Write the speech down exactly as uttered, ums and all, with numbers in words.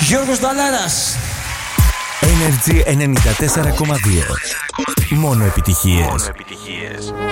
Γιώργος Νταλάρας. Energy ενενήντα τέσσερα κόμμα δύο. Μόνο επιτυχίες. Μόνο επιτυχίες.